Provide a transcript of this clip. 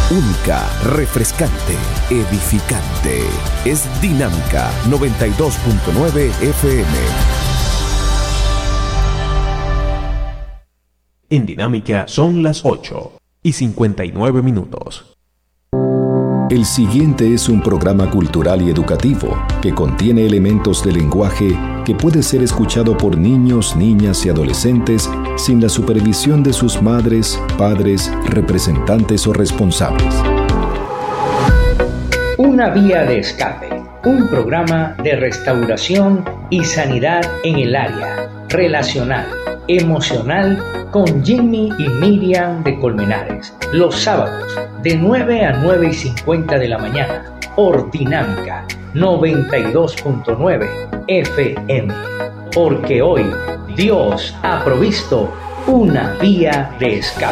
Única, refrescante, edificante. Es Dinámica 92.9 FM. En Dinámica son las 8:59. El siguiente es un programa cultural y educativo que contiene elementos de lenguaje que puede ser escuchado por niños, niñas y adolescentes sin la supervisión de sus madres, padres, representantes o responsables. Una vía de escape, un programa de restauración y sanidad en el área relacional, emocional con Jimmy y Miriam de Colmenares, los sábados de 9 a 9:50 de la mañana, por Dinámica 92.9 FM, porque hoy Dios ha provisto una vía de escape.